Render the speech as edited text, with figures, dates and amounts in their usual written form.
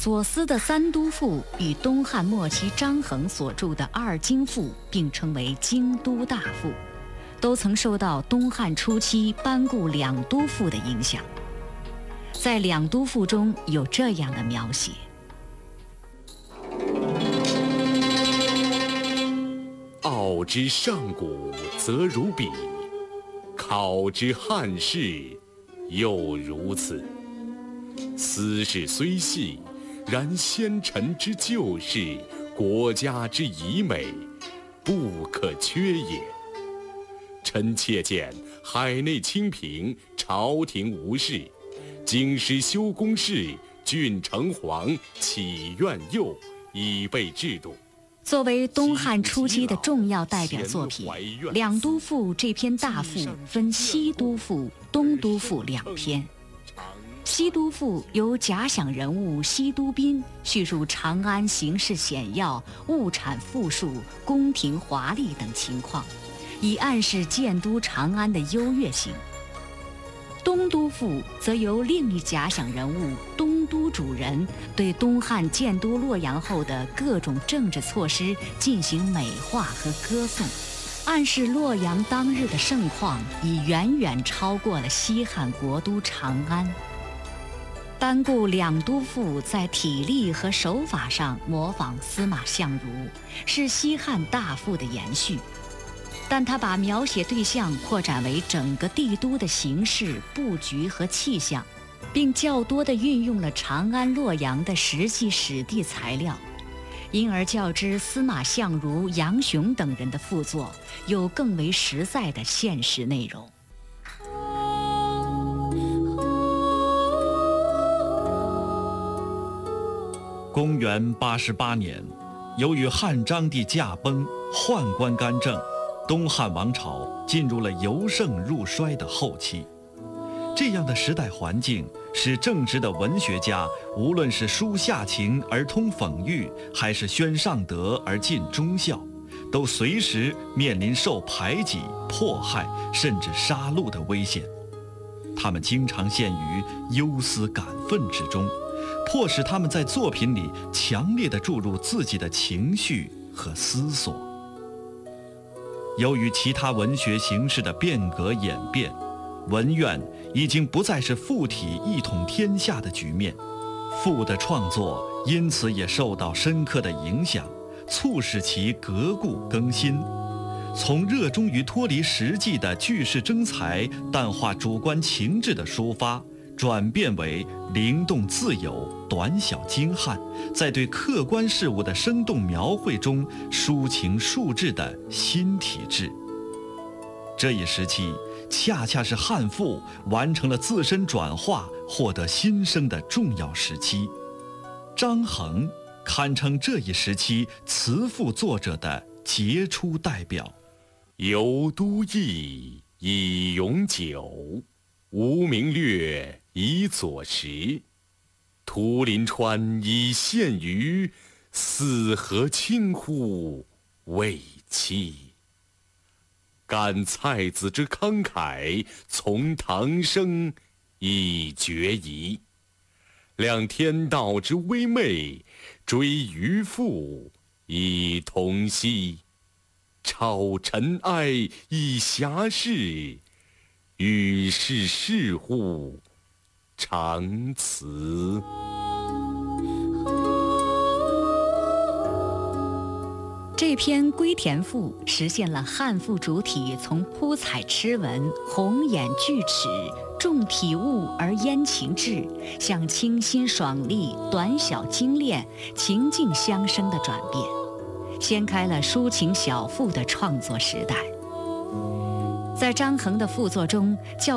左思的《三都赋》与东汉末期张衡所著的《二京赋》并称为京都大赋，都曾受到东汉初期班固两都赋的影响。在两都赋中有这样的描写： 傲之上古则如彼，考之汉室又如此。斯事虽细，然先臣之旧事，国家之遗美，不可缺也。臣妾见海内清平，朝廷无事，京师修宫事，郡城隍启苑囿，以备制度。 作为东汉初期的重要代表作品，《两都赋》这篇大赋分西都赋、东都赋两篇。西都赋由假想人物西都宾叙述长安形势险要、物产富庶、宫廷华丽等情况，以暗示建都长安的优越性。东都赋则由另一假想人物东都主人对东汉建都洛阳后的各种政治措施进行美化和歌颂，暗示洛阳当日的盛况已远远超过了西汉国都长安。班固《两都赋》在体力和手法上模仿司马相如，是西汉大赋的延续，但他把描写对象扩展为整个帝都的形势、布局和气象，并较多地运用了长安、洛阳的实际史地材料，因而较之司马相如、杨雄等人的赋作，有更为实在的现实内容。 公元88年，由于汉章帝驾崩，宦官干政，东汉王朝进入了由盛入衰的后期。这样的时代环境使正直的文学家，无论是抒下情而通讽喻，还是宣上德而尽忠孝，都随时面临受排挤、迫害甚至杀戮的危险。他们经常陷于忧思感愤之中，迫使他们在作品里强烈地注入自己的情绪和思索。由于其他文学形式的变革演变，文苑已经不再是赋体一统天下的局面，赋的创作因此也受到深刻的影响，促使其革故更新，从热衷于脱离实际的句式征才、淡化主观情志的抒发，转变为灵动自由、短小精悍，在对客观事物的生动描绘中抒情述志的新体制。这一时期恰恰是汉赋完成了自身转化、获得新生的重要时期。张衡堪称这一时期词赋作者的杰出代表。 游都邑以永久，无名略以佐时。图临川以献鱼，四河清乎未期。感蔡子之慷慨，从唐生以决疑。量天道之微昧，追渔父以同息。超尘埃以遐事，与世事乎常辞。 这篇《归田赋》实现了汉赋主体从铺彩痴文、红眼巨齿、重体物而焉情志，向清新爽利、短小精炼、情境相生的转变，掀开了抒情小赋的创作时代。在张衡的赋作中，较